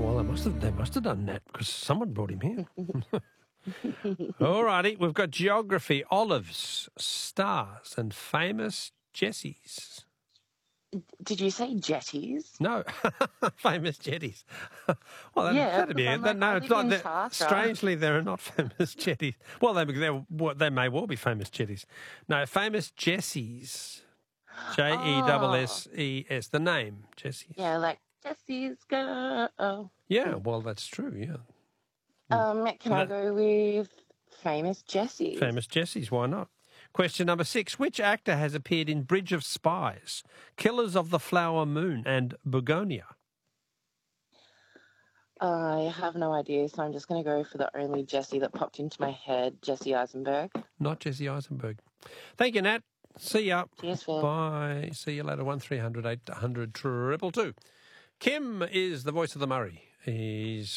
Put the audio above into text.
Well, they must have done that because someone brought him here. All righty, we've got geography, olives, stars, and famous Jessies. Did you say jetties? No, famous jetties. Well, Yeah, that'd be it. like, No, it's not. Tatra. Strangely, there are not famous jetties. Well, they may well be famous jetties. No, famous Jessies. Jesses. The name Jessies. Yeah, like Jessie's girl. Yeah, well, that's true. Yeah. Can I go with famous Jessies? Famous Jessies. Why not? Question number 6. Which actor has appeared in Bridge of Spies, Killers of the Flower Moon, and Begonia? I have no idea, so I'm just going to go for the only Jessie that popped into my head, Jesse Eisenberg. Not Jesse Eisenberg. Thank you, Nat. See ya. Cheers, Phil. Bye. See you later. 1300 800 222. Kim is the voice of the Murray. He's